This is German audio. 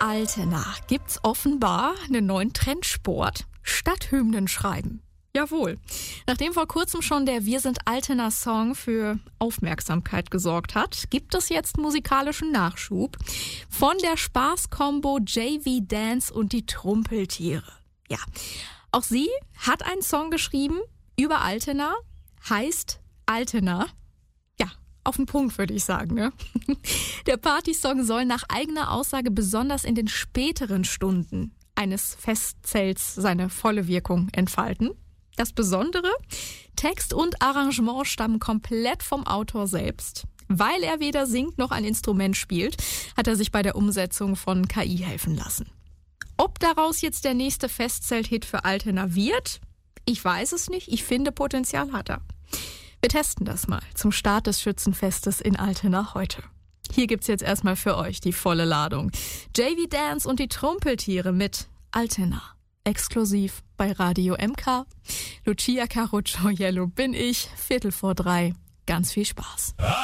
Altena gibt's offenbar einen neuen Trendsport: Stadthymnen schreiben. Jawohl. Nachdem vor kurzem schon der Wir sind Altena-Song für Aufmerksamkeit gesorgt hat, gibt es jetzt musikalischen Nachschub von der Spaß-Kombo JV Dance und die Trumpeltiere. Ja, auch sie hat einen Song geschrieben über Altena, heißt Altena. Ja, auf den Punkt würde ich sagen, ne? Der Partysong soll nach eigener Aussage besonders in den späteren Stunden eines Festzelts seine volle Wirkung entfalten. Das Besondere: Text und Arrangement stammen komplett vom Autor selbst. Weil er weder singt noch ein Instrument spielt, hat er sich bei der Umsetzung von KI helfen lassen. Ob daraus jetzt der nächste Festzelt-Hit für Altena wird? Ich weiß es nicht. Ich finde, Potenzial hat er. Wir testen das mal zum Start des Schützenfestes in Altena heute. Hier gibt's jetzt erstmal für euch die volle Ladung. JV Dance und die Trumpeltiere mit Altena. Exklusiv bei Radio MK. Lucia Carocciolo bin ich, 2:45. Ganz viel Spaß.